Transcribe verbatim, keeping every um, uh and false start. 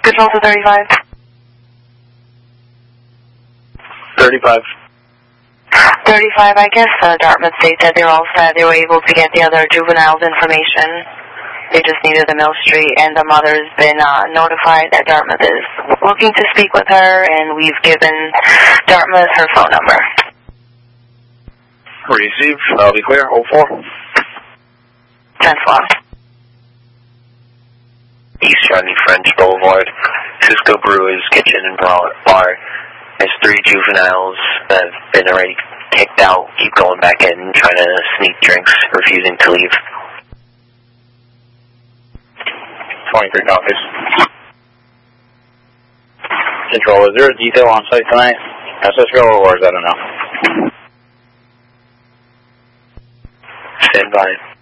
Control to thirty-five. thirty-five. thirty-five, I guess uh, Dartmouth State said they were all set. They were able to get the other juveniles' information. They just needed the Mill Street, and the mother's been uh, notified that Dartmouth is looking to speak with her, and we've given Dartmouth her phone number. Receive. I'll be clear. hold four. ten four. East Johnny French Boulevard, Cisco Brewers Kitchen and Bar. There's three juveniles that have been already kicked out, keep going back in, trying to sneak drinks, refusing to leave. twenty-three copies. Control, is there a detail on site tonight? S S Go or is that a no? Stand by.